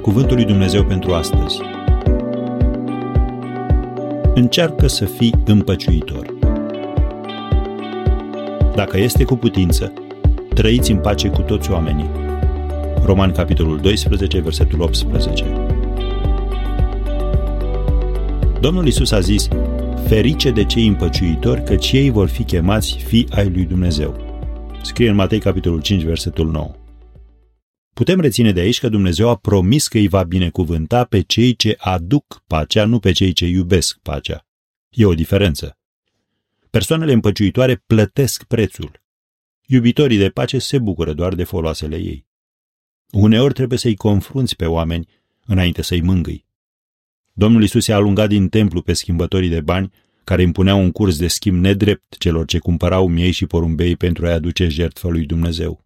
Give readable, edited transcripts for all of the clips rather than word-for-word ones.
Cuvântul lui Dumnezeu pentru astăzi. Încearcă să fii împăciuitor. Dacă este cu putință, trăiți în pace cu toți oamenii. Romani, capitolul 12, versetul 18. Domnul Iisus a zis: ferice de cei împăciuitori, căci ei vor fi chemați fii ai lui Dumnezeu. Scrie în Matei, capitolul 5, versetul 9. Putem reține de aici că Dumnezeu a promis că îi va binecuvânta pe cei ce aduc pacea, nu pe cei ce iubesc pacea. E o diferență. Persoanele împăciuitoare plătesc prețul. Iubitorii de pace se bucură doar de foloasele ei. Uneori trebuie să-i confrunți pe oameni înainte să-i mângâi. Domnul Iisus i-a alungat din templu pe schimbătorii de bani care impuneau un curs de schimb nedrept celor ce cumpărau miei și porumbei pentru a-i aduce jertfă lui Dumnezeu.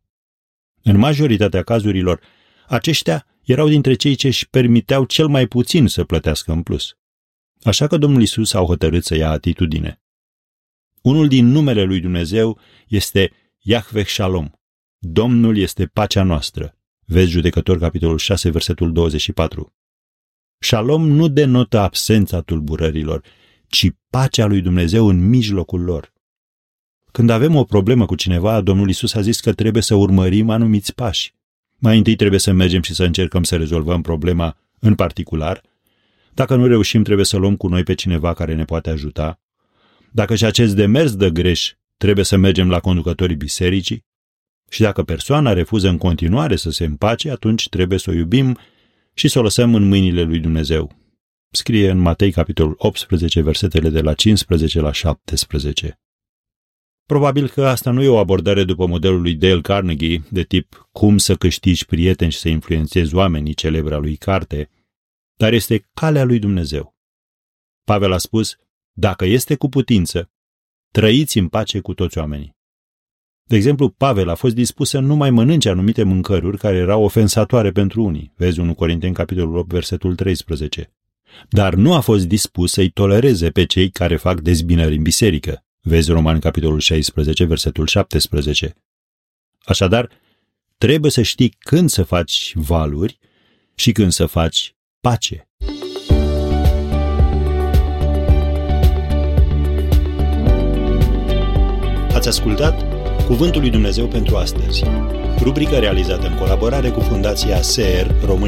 În majoritatea cazurilor, aceștia erau dintre cei ce își permiteau cel mai puțin să plătească în plus. Așa că Domnul Iisus a hotărât să ia atitudine. Unul din numele lui Dumnezeu este Yahveh Shalom. Domnul este pacea noastră. Vezi Judecători, capitolul 6, versetul 24. Shalom nu denotă absența tulburărilor, ci pacea lui Dumnezeu în mijlocul lor. Când avem o problemă cu cineva, Domnul Iisus a zis că trebuie să urmărim anumiți pași. Mai întâi trebuie să mergem și să încercăm să rezolvăm problema în particular. Dacă nu reușim, trebuie să luăm cu noi pe cineva care ne poate ajuta. Dacă și acest demers dă greș, trebuie să mergem la conducătorii bisericii. Și dacă persoana refuză în continuare să se împace, atunci trebuie să o iubim și să o lăsăm în mâinile lui Dumnezeu. Scrie în Matei, capitolul 18, versetele de la 15 la 17. Probabil că asta nu e o abordare după modelul lui Dale Carnegie, de tip cum să câștigi prieteni și să influențezi oamenii, celebra lui carte, dar este calea lui Dumnezeu. Pavel a spus: dacă este cu putință, trăiți în pace cu toți oamenii. De exemplu, Pavel a fost dispus să nu mai mănânce anumite mâncăruri care erau ofensatoare pentru unii. Vezi 1 Corinteni, capitolul 8, versetul 13. Dar nu a fost dispus să-i tolereze pe cei care fac dezbinări în biserică. Vezi Romani, capitolul 16, versetul 17. Așadar, trebuie să știi când să faci valuri și când să faci pace. Ați ascultat Cuvântul lui Dumnezeu pentru astăzi, rubrică realizată în colaborare cu Fundația SER România.